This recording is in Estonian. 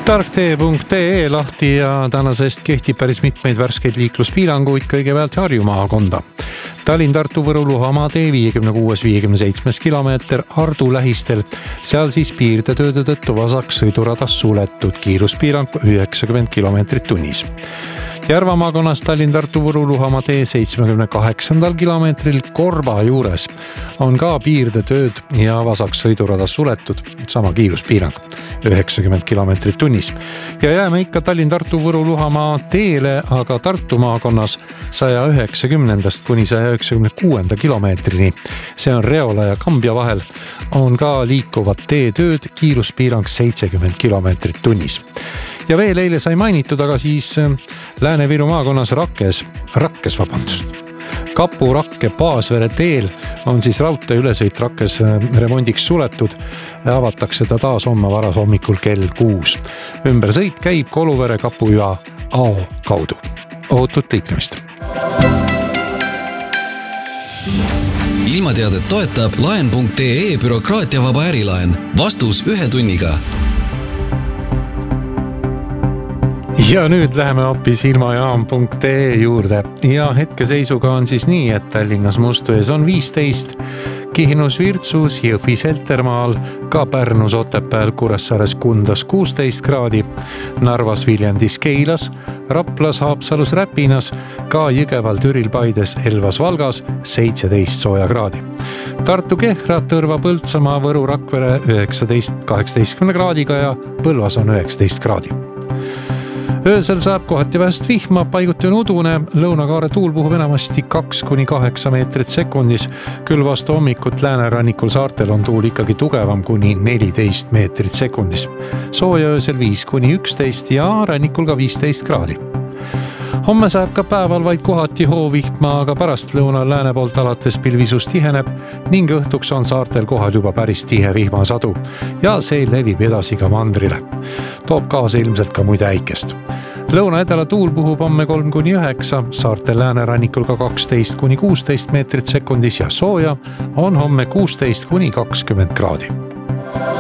Tarktee.ee lahti ja tänasest kehtib päris mitmeid värskeid liikluspiiranguid kõigepealt Harju maakonda. Tallinn-Tartu-Võru-Luhamaa tee 56-57 kilomeeter Ardu lähistel. Seal siis piirdetööde tõttu vasak sõiduradas suletud, kiiruspiirang 90 kilomeetrit tunnis. Järva maakonnas Tallinn-Tartu-Võru-Luhamaa tee 78. kilomeetril Korba juures on ka piirdetööd ja vasak sõiduradas suletud, sama kiiruspiirang 90 kilomeetrit tunnis. Ja jääme ikka Tallinn-Tartu-Võru-Luhamaa teele, aga Tartu maakonnas 190. kuni 196. kilomeetrini. See on Reola ja Kambja vahel. On ka liikuvad teetööd, kiiruspiirang 70 kilomeetrit tunnis. Ja veel eile sai mainitud, aga siis Lääne-Viru maakonnas Rakkes. Kapu-Rakke Paasvere teel on siis raudtee ülesõit Rakkes remondiks suletud ja avatakse ta taas homme varas hommikul kell 6. Ümbersõit käib Koluvere Kapu ja Ao kaudu. Ohutut liiklemist. Ilmateadet toetab laen.ee bürokraatiavaba ärilaen. Vastus 1 tunniga. Ja nüüd läheme hoopis ilmajaam.ee juurde ja hetkeseisuga on siis nii, et Tallinnas Mustvees on 15, Kihnus Virtsus, Jõhvis Heltermaal, ka Pärnus Otepääl, Kuressaares Kundas 16 kraadi, Narvas Viljandis Keilas, Raplas Haapsalus Räpinas, ka Jõgeval Türil Paides Elvas Valgas 17 sooja kraadi. Tartu Kehra, Tõrva Põltsamaa, Võru Rakvere 19-18 kraadiga ja Põlvas on 19 kraadi. Öösel saab kohati vähest vihma, paiguti on udune, lõunakaare tuul puhub enamasti 2-8 meetrit sekundis. Küll vastu hommikut Läänerannikul saartel on tuul ikkagi tugevam kuni 14 meetrit sekundis. Sooja öösel 5-11 ja rannikul ka 15 kraadi. Homme saab ka päeval vaid kohati hoovihma, aga pärast lõunal lääne poolt alates pilvisus tiheneb ning õhtuks on saartel kohal juba päris tihe vihmasadu ja see levib edasi ka mandrile. Toob kaasa ilmselt ka muid äikest. Lõuna-edala tuul puhub homme 3-9, saartel läänerannikul ka 12-16 meetrit sekundis ja sooja on homme 16-20 kraadi.